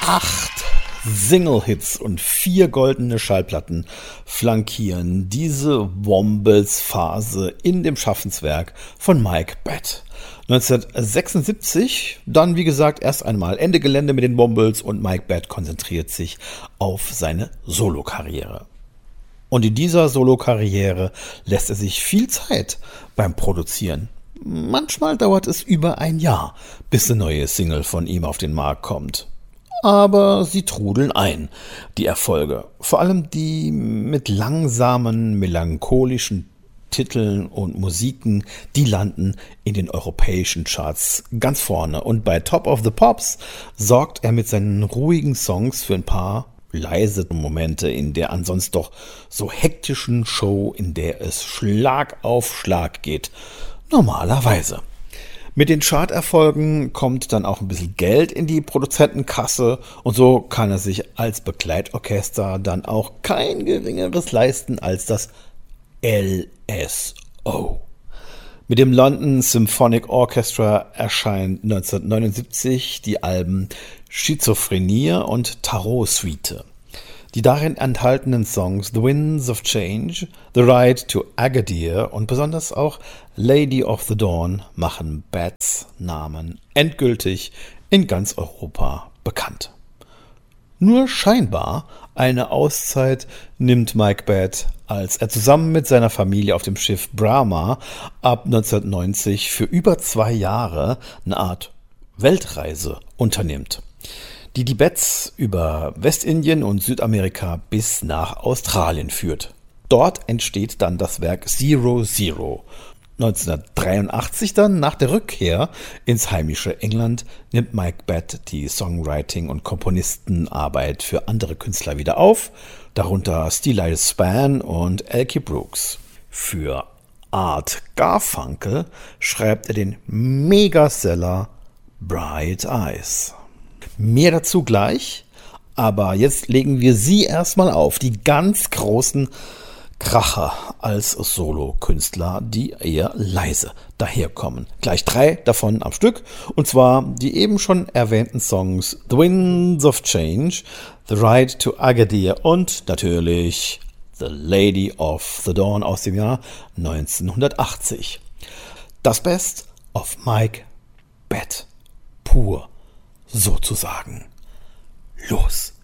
8 Single-Hits und 4 goldene Schallplatten flankieren diese Wombats-Phase in dem Schaffenswerk von Mike Batt. 1976, dann wie gesagt erst einmal Ende Gelände mit den Wombats und Mike Batt konzentriert sich auf seine Solokarriere. Und in dieser Solokarriere lässt er sich viel Zeit beim Produzieren. Manchmal dauert es über ein Jahr, bis eine neue Single von ihm auf den Markt kommt. Aber sie trudeln ein, die Erfolge. Vor allem die mit langsamen, melancholischen Titeln und Musiken, die landen in den europäischen Charts ganz vorne. Und bei Top of the Pops sorgt er mit seinen ruhigen Songs für ein paar leise Momente in der ansonsten doch so hektischen Show, in der es Schlag auf Schlag geht. Normalerweise. Mit den Charterfolgen kommt dann auch ein bisschen Geld in die Produzentenkasse und so kann er sich als Begleitorchester dann auch kein geringeres leisten als das LSO. Mit dem London Symphonic Orchestra erscheint 1979 die Alben Schizophrenie und Tarot Suite. Die darin enthaltenen Songs The Winds of Change, The Ride to Agadir und besonders auch Lady of the Dawn machen Batts Namen endgültig in ganz Europa bekannt. Nur scheinbar eine Auszeit nimmt Mike Batt, als er zusammen mit seiner Familie auf dem Schiff Brahma ab 1990 für über 2 Jahre eine Art Weltreise unternimmt, die Batts über Westindien und Südamerika bis nach Australien führt. Dort entsteht dann das Werk Zero Zero. 1983 dann, nach der Rückkehr ins heimische England, nimmt Mike Batt die Songwriting- und Komponistenarbeit für andere Künstler wieder auf, darunter Steeleye Span und Elkie Brooks. Für Art Garfunkel schreibt er den Megaseller Bright Eyes. Mehr dazu gleich, aber jetzt legen wir sie erstmal auf, die ganz großen Kracher als Solokünstler, die eher leise daherkommen. Gleich 3 davon am Stück, und zwar die eben schon erwähnten Songs The Winds of Change, The Ride to Agadir und natürlich The Lady of the Dawn aus dem Jahr 1980. Das Best of Mike Batt, pur sozusagen. Los!